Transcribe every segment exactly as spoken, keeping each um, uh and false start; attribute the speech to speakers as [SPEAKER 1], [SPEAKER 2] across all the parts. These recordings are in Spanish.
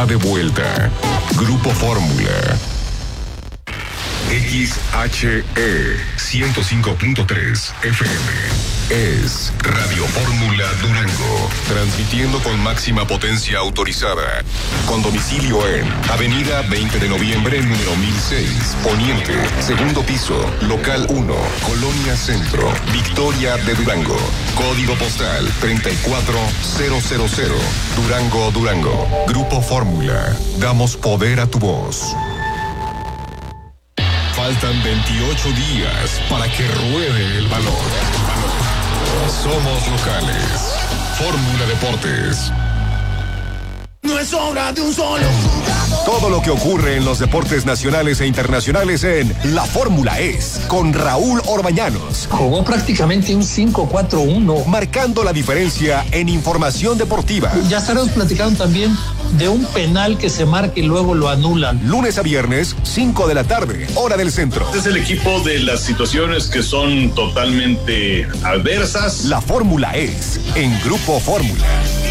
[SPEAKER 1] está de vuelta. Grupo Fórmula. X H E ciento cinco punto tres F M es Radio Fórmula Durango, transmitiendo con máxima potencia autorizada, con domicilio en Avenida veinte de noviembre, número mil seis, Poniente, segundo piso, local uno, Colonia Centro, Victoria de Durango, código postal treinta y cuatro mil, Durango, Durango. Grupo Fórmula, damos poder a tu voz. Faltan veintiocho días para que ruede el balón. Somos locales. Fórmula Deportes.
[SPEAKER 2] No es obra de un solo jugador.
[SPEAKER 3] Todo lo que ocurre en los deportes nacionales e internacionales en La Fórmula es con Raúl Orbañanos.
[SPEAKER 4] Jugó prácticamente un cinco cuatro uno.
[SPEAKER 3] Marcando la diferencia en información deportiva.
[SPEAKER 4] Ya estaremos platicando también de un penal que se marca y luego lo anulan.
[SPEAKER 3] Lunes a viernes, cinco de la tarde, hora del centro.
[SPEAKER 5] Este es el equipo de las situaciones que son totalmente adversas.
[SPEAKER 3] La Fórmula es en Grupo Fórmula.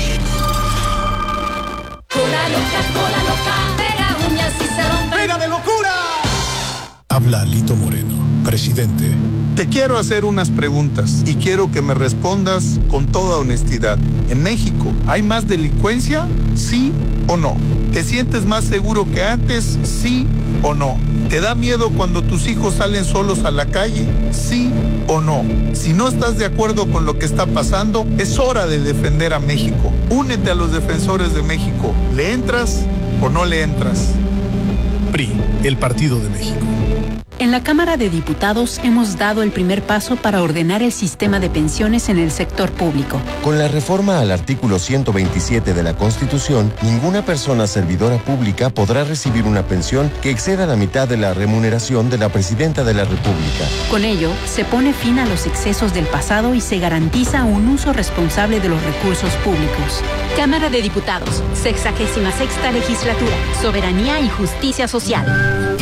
[SPEAKER 6] Cola loca, cola loca, pega uñas y se rompe.
[SPEAKER 2] ¡Pega de locura!
[SPEAKER 7] Habla Lito Moreno, presidente.
[SPEAKER 8] Te quiero hacer unas preguntas y quiero que me respondas con toda honestidad. ¿En México hay más delincuencia? ¿Sí o no? ¿Te sientes más seguro que antes? ¿Sí o no? ¿Te da miedo cuando tus hijos salen solos a la calle? ¿Sí o no? Si no estás de acuerdo con lo que está pasando, es hora de defender a México. Únete a los defensores de México. ¿Le entras o no le entras?
[SPEAKER 7] P R I, el Partido de México.
[SPEAKER 9] En la Cámara de Diputados hemos dado el primer paso para ordenar el sistema de pensiones en el sector público.
[SPEAKER 10] Con la reforma al artículo ciento veintisiete de la Constitución, ninguna persona servidora pública podrá recibir una pensión que exceda la mitad de la remuneración de la Presidenta de la República.
[SPEAKER 9] Con ello, se pone fin a los excesos del pasado y se garantiza un uso responsable de los recursos públicos.
[SPEAKER 11] Cámara de Diputados, sexagésima sexta legislatura, Soberanía y Justicia Social.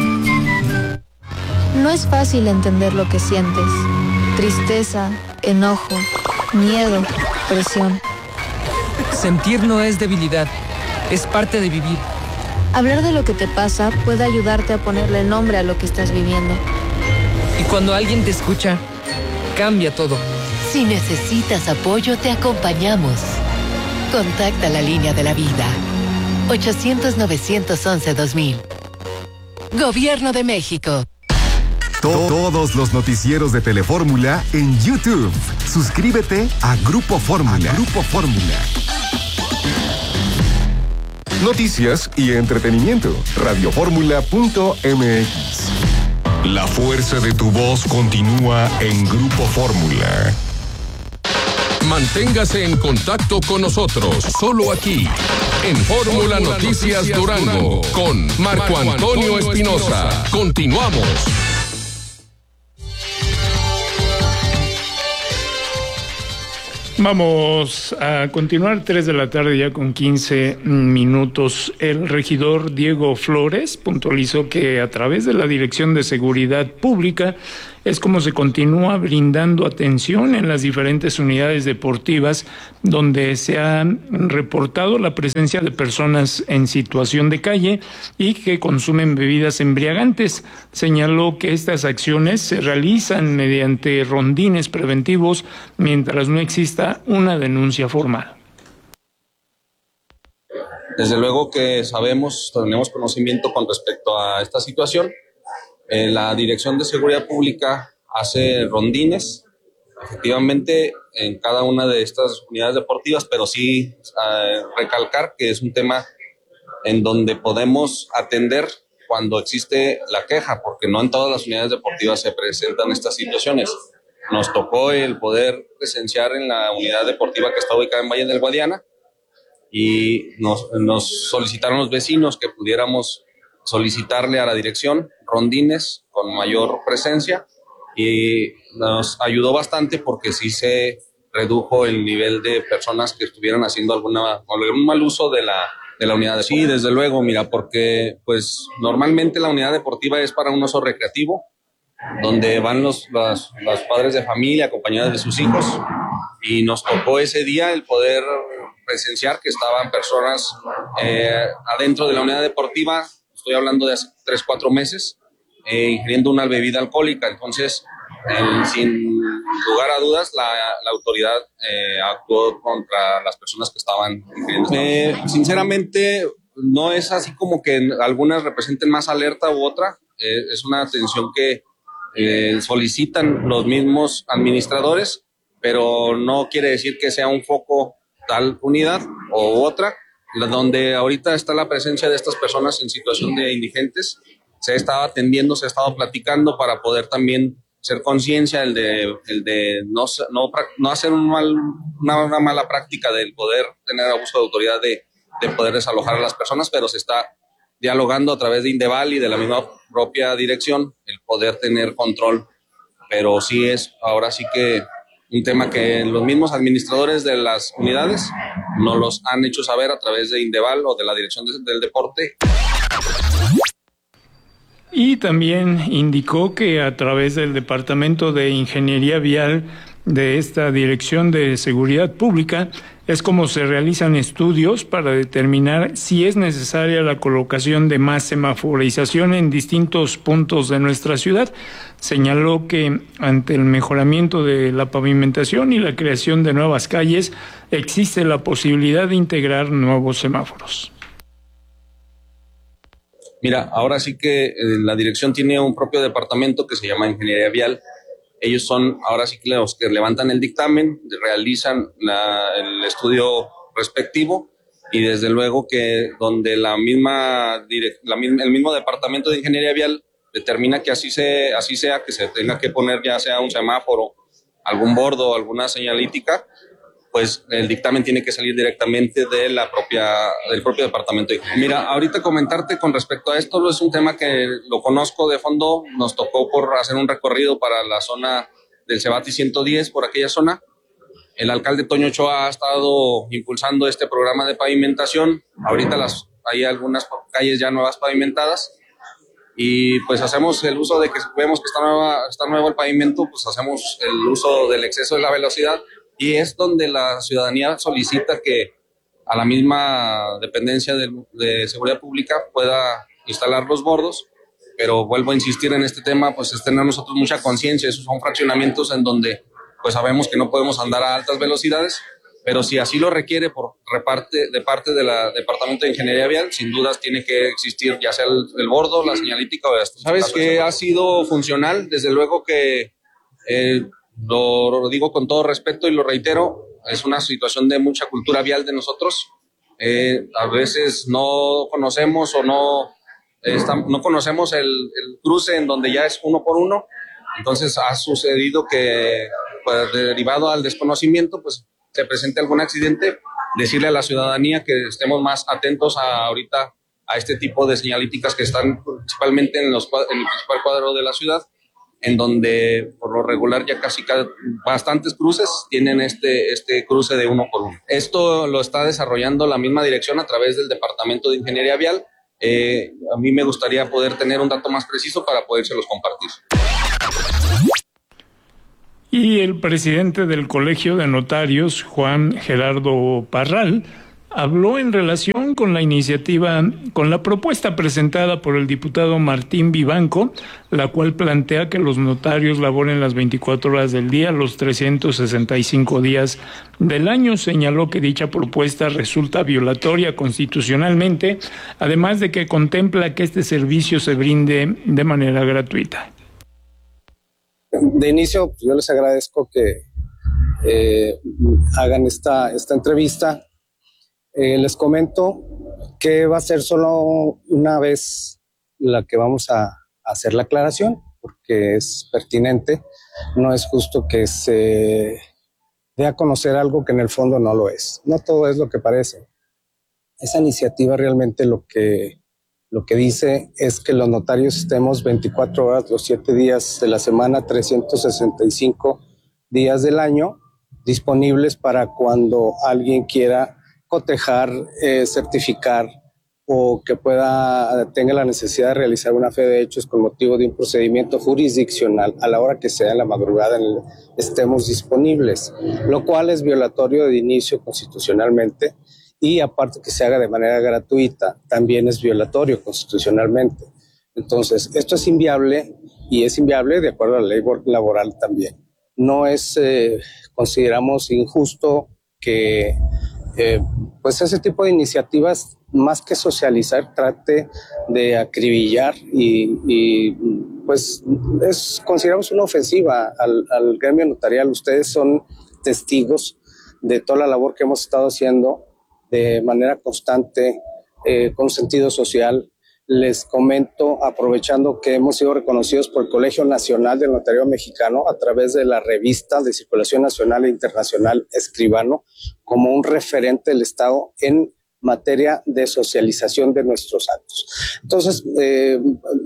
[SPEAKER 12] No es fácil entender lo que sientes. Tristeza, enojo, miedo, presión.
[SPEAKER 13] Sentir no es debilidad, es parte de vivir.
[SPEAKER 12] Hablar de lo que te pasa puede ayudarte a ponerle nombre a lo que estás viviendo.
[SPEAKER 13] Y cuando alguien te escucha, cambia todo.
[SPEAKER 14] Si necesitas apoyo, te acompañamos. Contacta la línea de la vida. ochocientos, novecientos once, dos mil. Gobierno de México.
[SPEAKER 3] Todos los noticieros de Telefórmula en YouTube. Suscríbete a Grupo Fórmula. Grupo Fórmula. Noticias y entretenimiento. Radioformula punto m x.
[SPEAKER 1] La fuerza de tu voz continúa en Grupo Fórmula. Manténgase en contacto con nosotros, solo aquí, en Fórmula Noticias Durango, con Marco Antonio Espinosa. Continuamos.
[SPEAKER 15] Vamos a continuar, tres de la tarde ya con quince minutos. El regidor Diego Flores puntualizó que a través de la Dirección de Seguridad Pública es como se continúa brindando atención en las diferentes unidades deportivas donde se ha reportado la presencia de personas en situación de calle y que consumen bebidas embriagantes. Señaló que estas acciones se realizan mediante rondines preventivos mientras no exista una denuncia formal.
[SPEAKER 16] Desde luego que sabemos, tenemos conocimiento con respecto a esta situación. Eh, la Dirección de Seguridad Pública hace rondines, efectivamente, en cada una de estas unidades deportivas, pero sí eh, recalcar que es un tema en donde podemos atender cuando existe la queja, porque no en todas las unidades deportivas se presentan estas situaciones. Nos tocó el poder presenciar en la unidad deportiva que está ubicada en Valle del Guadiana y nos, nos solicitaron los vecinos que pudiéramos solicitarle a la dirección rondines con mayor presencia y nos ayudó bastante porque sí se redujo el nivel de personas que estuvieran haciendo alguna, algún mal uso de la, de la unidad. Sí, desde luego, mira, porque pues normalmente la unidad deportiva es para un uso recreativo, donde van los, los, los padres de familia acompañados de sus hijos y nos tocó ese día el poder presenciar que estaban personas eh, adentro de la unidad deportiva, estoy hablando de hace tres, cuatro meses, eh, ingiriendo una bebida alcohólica. Entonces, eh, sin lugar a dudas, la, la autoridad eh, actuó contra las personas que estaban ingiriendo. Eh, sinceramente, no es así como que algunas representen más alerta u otra, eh, es una atención que eh, solicitan los mismos administradores, pero no quiere decir que sea un foco tal unidad u otra, donde ahorita está la presencia de estas personas en situación de indigentes. Se ha estado atendiendo, se ha estado platicando para poder también ser conciencia el de, el de no, no, no hacer un mal, una, una mala práctica del poder tener abuso de autoridad de, de poder desalojar a las personas, pero se está dialogando a través de Indeval y de la misma propia dirección el poder tener control. Pero sí es ahora sí que un tema que los mismos administradores de las unidades nos los han hecho saber a través de Indeval o de la Dirección de, del Deporte.
[SPEAKER 15] Y también indicó que a través del Departamento de Ingeniería Vial de esta Dirección de Seguridad Pública es como se realizan estudios para determinar si es necesaria la colocación de más semaforización en distintos puntos de nuestra ciudad. Señaló que ante el mejoramiento de la pavimentación y la creación de nuevas calles existe la posibilidad de integrar nuevos semáforos.
[SPEAKER 16] Mira, ahora sí que eh, la dirección tiene un propio departamento que se llama Ingeniería Vial. Ellos son ahora sí que los que levantan el dictamen, realizan la, el estudio respectivo y desde luego que donde la misma, la, el mismo departamento de Ingeniería Vial determina que así, se, así sea, que se tenga que poner ya sea un semáforo, algún bordo, alguna señalítica, pues el dictamen tiene que salir directamente de la propia, del propio departamento. Mira, ahorita comentarte con respecto a esto, es un tema que lo conozco de fondo, nos tocó por hacer un recorrido para la zona del Cebati ciento diez, por aquella zona. El alcalde Toño Ochoa ha estado impulsando este programa de pavimentación, ahorita las, hay algunas calles ya nuevas pavimentadas, y pues hacemos el uso de que vemos que está, nueva, está nuevo el pavimento, pues hacemos el uso del exceso de la velocidad. Y es donde la ciudadanía solicita que a la misma dependencia de, de seguridad pública pueda instalar los bordos, pero vuelvo a insistir en este tema, pues es tener nosotros mucha conciencia. Esos son fraccionamientos en donde pues sabemos que no podemos andar a altas velocidades, pero si así lo requiere por reparte, de parte del Departamento de Ingeniería Vial, sin dudas tiene que existir ya sea el, el bordo, la señalítica o esto. ¿Sabes que ha sido funcional? Desde luego que... Eh, Lo, lo digo con todo respeto y lo reitero, es una situación de mucha cultura vial de nosotros. Eh, a veces no conocemos o no, eh, está, no conocemos el, el cruce en donde ya es uno por uno. Entonces ha sucedido que, pues, derivado al desconocimiento, pues se presente algún accidente. Decirle a la ciudadanía que estemos más atentos a, ahorita a este tipo de señalíticas que están principalmente en, los, en el principal cuadro de la ciudad, en donde por lo regular ya casi cada, bastantes cruces tienen este, este cruce de uno por uno. Esto lo está desarrollando la misma dirección a través del Departamento de Ingeniería Vial. Eh, a mí me gustaría poder tener un dato más preciso para podérselos compartir.
[SPEAKER 15] Y el presidente del Colegio de Notarios, Juan Gerardo Parral, habló en relación con la iniciativa, con la propuesta presentada por el diputado Martín Vivanco, la cual plantea que los notarios laboren las veinticuatro horas del día, los trescientos sesenta y cinco días del año. Señaló que dicha propuesta resulta violatoria constitucionalmente, además de que contempla que este servicio se brinde de manera gratuita.
[SPEAKER 17] De inicio, yo les agradezco que eh, hagan esta, esta entrevista. Eh, les comento que va a ser solo una vez la que vamos a, a hacer la aclaración, porque es pertinente. No es justo que se dé a conocer algo que en el fondo no lo es. No todo es lo que parece. Esa iniciativa realmente lo que, lo que dice es que los notarios estemos veinticuatro horas, los siete días de la semana, trescientos sesenta y cinco días del año, disponibles para cuando alguien quiera cotejar, eh, certificar o que pueda tenga la necesidad de realizar una fe de hechos con motivo de un procedimiento jurisdiccional a la hora que sea en la madrugada en el, estemos disponibles, lo cual es violatorio de inicio constitucionalmente, y aparte que se haga de manera gratuita, también es violatorio constitucionalmente. Entonces, esto es inviable, y es inviable de acuerdo a la ley laboral también. No es, eh, consideramos injusto que eh, pues ese tipo de iniciativas, más que socializar, trate de acribillar y, y pues es, consideramos una ofensiva al, al gremio notarial. Ustedes son testigos de toda la labor que hemos estado haciendo de manera constante, eh, con sentido social. Les comento, aprovechando que hemos sido reconocidos por el Colegio Nacional del Notario Mexicano a través de la revista de circulación nacional e internacional Escribano, como un referente del Estado en materia de socialización de nuestros actos. Entonces, eh,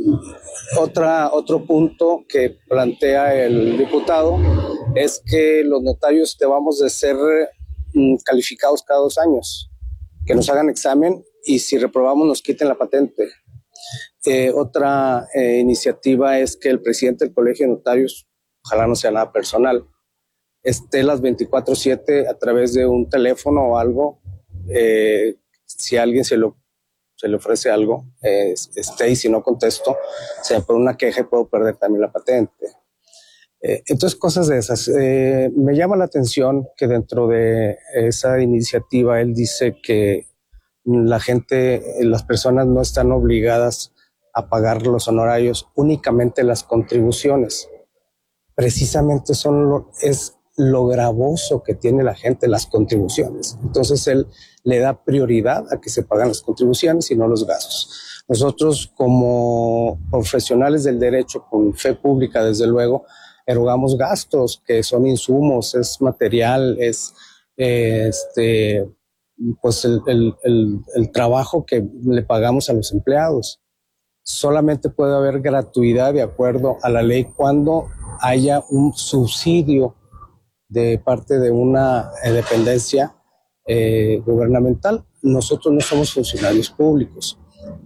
[SPEAKER 17] otra, otro punto que plantea el diputado es que los notarios debamos de ser mm, calificados cada dos años, que nos hagan examen y si reprobamos nos quiten la patente. Eh, otra eh, iniciativa es que el presidente del Colegio de Notarios, ojalá no sea nada personal, esté las veinticuatro siete a través de un teléfono o algo. Eh, si a alguien se, lo, se le ofrece algo, eh, esté, y si no contesto, se me pone una queja y puedo perder también la patente. Eh, entonces, cosas de esas. Eh, me llama la atención que dentro de esa iniciativa él dice que la gente, las personas no están obligadas a pagar los honorarios, únicamente las contribuciones. Precisamente son lo, es lo gravoso que tiene la gente, las contribuciones. Entonces él le da prioridad a que se pagan las contribuciones y no los gastos. Nosotros, como profesionales del derecho, con fe pública, desde luego, erogamos gastos que son insumos, es material, es eh, este, pues el, el, el, el trabajo que le pagamos a los empleados. Solamente puede haber gratuidad de acuerdo a la ley cuando haya un subsidio de parte de una eh, dependencia eh, gubernamental. Nosotros no somos funcionarios públicos.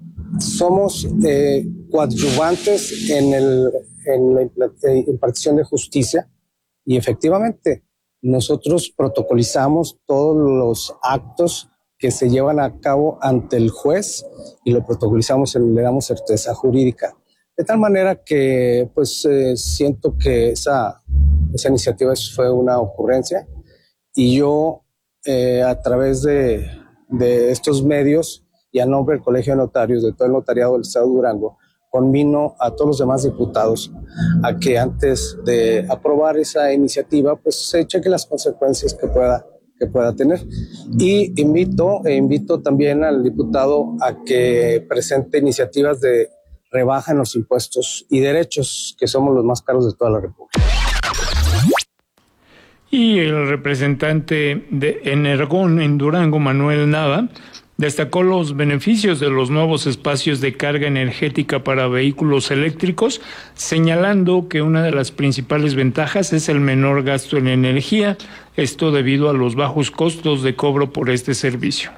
[SPEAKER 17] Somos eh, coadyuvantes en, el, en la impartición de justicia, y efectivamente nosotros protocolizamos todos los actos que se llevan a cabo ante el juez y lo protocolizamos y le damos certeza jurídica. De tal manera que pues eh, siento que esa, esa iniciativa fue una ocurrencia, y yo eh, a través de, de estos medios y a nombre del Colegio de Notarios, de todo el notariado del Estado de Durango, conmino a todos los demás diputados a que antes de aprobar esa iniciativa pues se cheque las consecuencias que pueda, que pueda tener. Y invito, e invito también al diputado a que presente iniciativas de rebaja en los impuestos y derechos, que somos los más caros de toda la República.
[SPEAKER 15] Y el representante de Energón en Durango, Manuel Nava, destacó los beneficios de los nuevos espacios de carga energética para vehículos eléctricos, señalando que una de las principales ventajas es el menor gasto en energía, esto debido a los bajos costos de cobro por este servicio.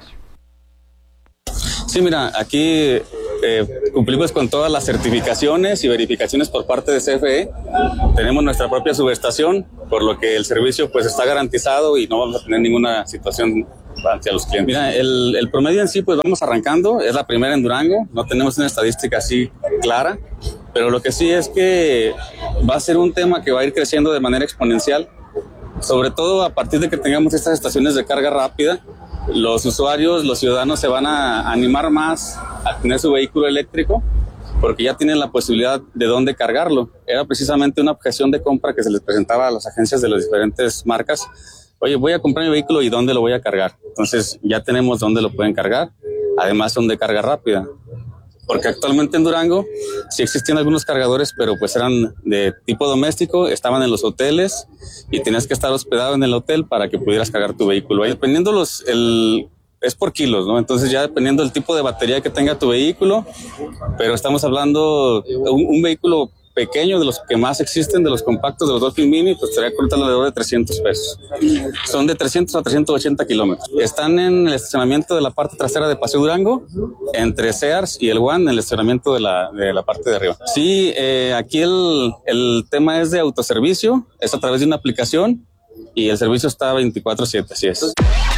[SPEAKER 18] Sí, mira, aquí eh, cumplimos con todas las certificaciones y verificaciones por parte de C F E. Tenemos nuestra propia subestación, por lo que el servicio pues está garantizado y no vamos a tener ninguna situación hacia los clientes. Mira, el, el promedio en sí pues vamos arrancando, es la primera en Durango, no tenemos una estadística así clara, pero lo que sí es que va a ser un tema que va a ir creciendo de manera exponencial, sobre todo a partir de que tengamos estas estaciones de carga rápida. Los usuarios, los ciudadanos se van a animar más a tener su vehículo eléctrico porque ya tienen la posibilidad de dónde cargarlo. Era precisamente una objeción de compra que se les presentaba a las agencias de las diferentes marcas. Oye, voy a comprar mi vehículo y ¿dónde lo voy a cargar? Entonces ya tenemos dónde lo pueden cargar, además son de carga rápida. Porque actualmente en Durango sí existían algunos cargadores, pero pues eran de tipo doméstico, estaban en los hoteles y tenías que estar hospedado en el hotel para que pudieras cargar tu vehículo. Ahí, dependiendo los, el, es por kilos, ¿no? Entonces ya dependiendo del tipo de batería que tenga tu vehículo, pero estamos hablando de un, un vehículo pequeño, de los que más existen, de los compactos, de los Dolphin Mini, pues estaría con alrededor de trescientos pesos. Son de trescientos a trescientos ochenta kilómetros. Están en el estacionamiento de la parte trasera de Paseo Durango, entre Sears y el One, en el estacionamiento de la, de la parte de arriba. Sí, eh, aquí el, el tema es de autoservicio, es a través de una aplicación y el servicio está veinticuatro siete, así es.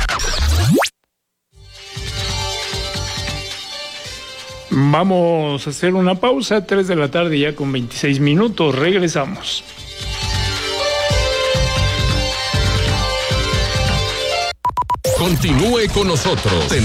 [SPEAKER 15] Vamos a hacer una pausa, tres de la tarde ya con veintiséis minutos, regresamos.
[SPEAKER 1] Continúe con nosotros.